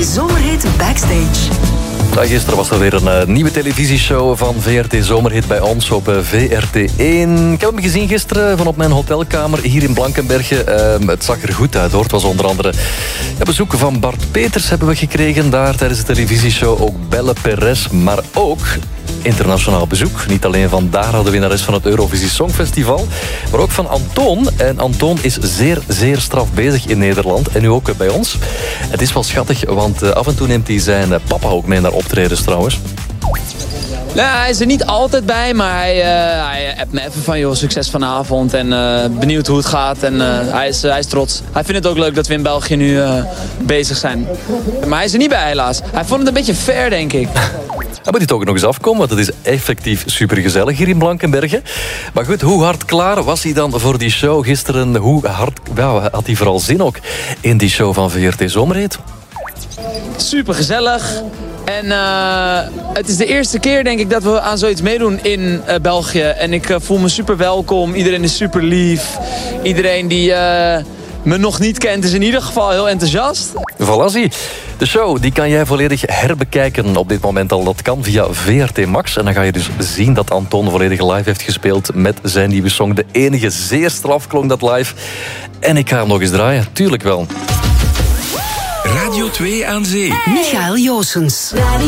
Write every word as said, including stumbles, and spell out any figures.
Zomerhit Backstage. Ja, gisteren was er weer een uh, nieuwe televisieshow van V R T Zomerhit bij ons op uh, V R T één. Ik heb hem gezien gisteren van op mijn hotelkamer hier in Blankenberge. Uh, het zag er goed uit hoor. Het was onder andere ja, bezoek van Bart Peters hebben we gekregen daar tijdens de televisieshow. Ook Belle Perez, maar ook internationaal bezoek. Niet alleen van Dara, de winnares van het Eurovisie Songfestival, maar ook van Antoon. En Antoon is zeer, zeer straf bezig in Nederland. En nu ook bij ons. Het is wel schattig, want uh, af en toe neemt hij zijn uh, papa ook mee naar optredens trouwens. Nou, hij is er niet altijd bij, maar hij, uh, hij appt me even van, joh, succes vanavond en uh, benieuwd hoe het gaat. En uh, hij, is, uh, hij is trots. Hij vindt het ook leuk dat we in België nu uh, bezig zijn. Maar hij is er niet bij helaas. Hij vond het een beetje fair, denk ik. Hij moet dit ook nog eens afkomen, want het is effectief supergezellig hier in Blankenberge. Maar goed, hoe hard klaar was hij dan voor die show gisteren? Hoe hard ja, had hij vooral zin ook in die show van V R T Zomerhit? Supergezellig. En uh, het is de eerste keer, denk ik, dat we aan zoiets meedoen in uh, België. En ik uh, voel me super welkom. Iedereen is super lief. Iedereen die uh, me nog niet kent is in ieder geval heel enthousiast. Voilà, zie. De show die kan jij volledig herbekijken op dit moment al. Dat kan via V R T Max. En dan ga je dus zien dat Anton volledig live heeft gespeeld met zijn nieuwe song. De enige, zeer straf klonk dat live. En ik ga hem nog eens draaien. Tuurlijk wel. Radio twee aan Zee. Michael Joosens.